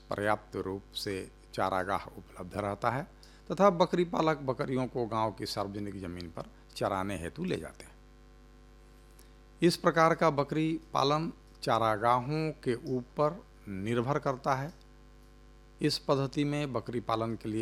पर्याप्त रूप से चारागाह उपलब्ध रहता है तथा बकरी पालक बकरियों को गांव की सार्वजनिक जमीन पर चराने हेतु ले जाते हैं। इस प्रकार का बकरी पालन चारागाहों के ऊपर निर्भर करता है। इस पद्धति में बकरी पालन के लिए